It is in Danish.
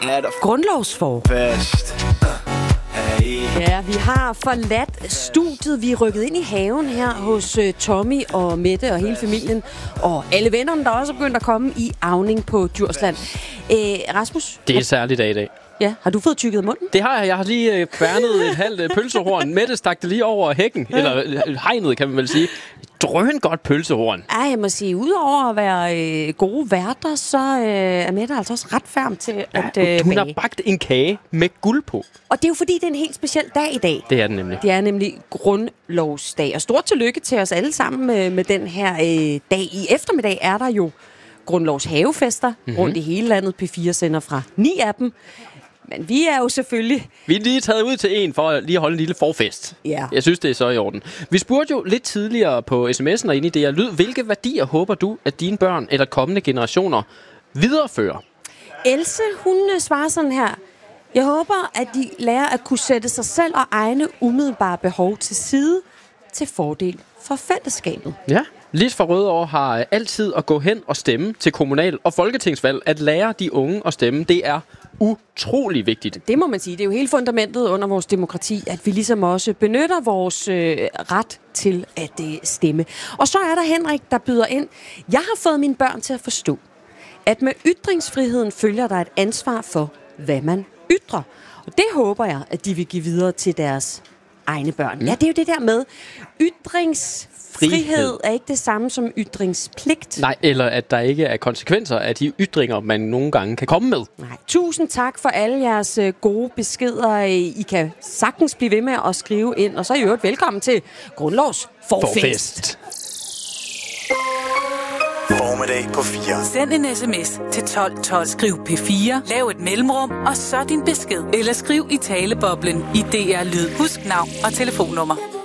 Grundlovsforfest. Ja, vi har forladt studiet. Vi er rykket ind i haven her hos Tommy og Mette og hele familien. Og alle vennerne, der også er begyndt at komme i Auning på Djursland. Rasmus? Det er en særlig dag i dag. Ja, har du fået tykket munden? Det har jeg. Jeg har lige kværnet et halvt pølsehorn. Mette stak det lige over hækken. Eller hegnet, kan man vel sige. Drøn godt pølsehorn. Ja, jeg må sige, udover at være gode værter, så er Mette altså også ret færm til at hun har bagt en kage med guld på. Og det er jo fordi, det er en helt speciel dag i dag. Det er den nemlig. Det er nemlig grundlovsdag. Og stort tillykke til os alle sammen med den her dag. I eftermiddag er der jo grundlovshavefester rundt i hele landet. P4 sender fra 9 af dem. Men vi er jo selvfølgelig... Vi er lige taget ud til en for at lige holde en lille forfest. Ja. Jeg synes, det er så i orden. Vi spurgte jo lidt tidligere på sms'en og inde i det her lyd. Hvilke værdier håber du, at dine børn eller kommende generationer viderefører? Else, hun svarer sådan her. Jeg håber, at de lærer at kunne sætte sig selv og egne umiddelbare behov til side til fordel for fællesskabet. Ja. Lis fra Rødovre har altid at gå hen og stemme til kommunal- og folketingsvalg. At lære de unge at stemme, det er utrolig vigtigt. Det må man sige. Det er jo hele fundamentet under vores demokrati, at vi ligesom også benytter vores ret til at stemme. Og så er der Henrik, der byder ind. Jeg har fået mine børn til at forstå, at med ytringsfriheden følger der et ansvar for, hvad man ytrer. Og det håber jeg, at de vil give videre til deres egne børn. Ja, det er jo det der med ytringsfrihed er ikke det samme som ytringspligt. Nej, eller at der ikke er konsekvenser af de ytringer, man nogle gange kan komme med. Nej. Tusind tak for alle jeres gode beskeder. I kan sagtens blive ved med at skrive ind. Og så er I øvrigt velkommen til Grundlovsforfest. Formiddag på 4. Send en sms til 1212. Skriv P4, lav et mellemrum, og så din besked. Eller skriv i taleboblen i DR Lyd. Husk navn og telefonnummer.